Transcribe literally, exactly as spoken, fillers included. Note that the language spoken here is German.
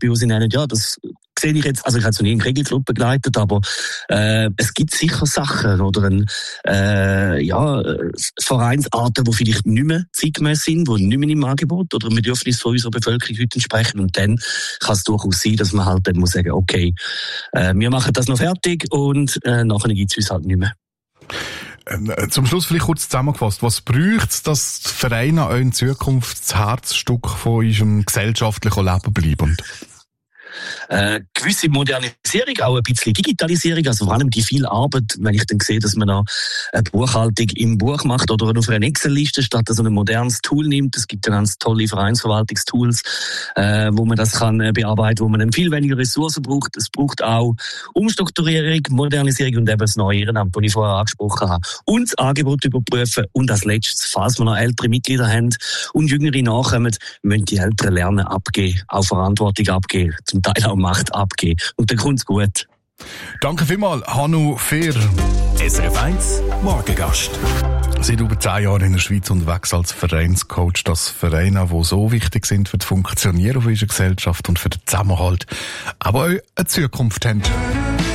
bei uns nennen, ja, das sehe ich jetzt, also ich habe es noch nie einen Kegelclub begleitet, aber äh, es gibt sicher Sachen oder ein, äh, ja, Vereinsarten, die vielleicht nicht mehr zeitgemäß sind, die nicht mehr im Angebot oder im Bedürfnis von unserer Bevölkerung heute entsprechen. Und dann kann es durchaus sein, dass man halt dann muss sagen, okay, äh, wir machen das noch fertig und äh, nachher gibt es uns halt nicht mehr. Zum Schluss vielleicht kurz zusammengefasst. Was braucht es, dass die Vereine auch in Zukunft das Herzstück von unserem gesellschaftlichen Leben bleiben? Äh, gewisse Modernisierung, auch ein bisschen Digitalisierung, also vor allem die viel Arbeit, wenn ich dann sehe, dass man da eine Buchhaltung im Buch macht oder auf einer Excel-Liste statt so ein modernes Tool nimmt. Es gibt dann ganz tolle Vereinsverwaltungstools, äh, wo man das kann äh, bearbeiten, wo man dann viel weniger Ressourcen braucht. Es braucht auch Umstrukturierung, Modernisierung und eben das neue Ehrenamt, das ich vorher angesprochen habe. Und das Angebot überprüfen und als letztes, falls wir noch ältere Mitglieder haben und Jüngere nachkommen, müssen die Älteren lernen abgeben, auch Verantwortung abgeben, zum Teil auch Macht abgeben. Und dann kommt's gut. Danke vielmals, Hannu Fehr. S R F eins Morgengast. Seit über zehn Jahren in der Schweiz unterwegs als Vereinscoach, dass Vereine, die so wichtig sind für das Funktionieren unserer Gesellschaft und für den Zusammenhalt, aber auch eine Zukunft haben.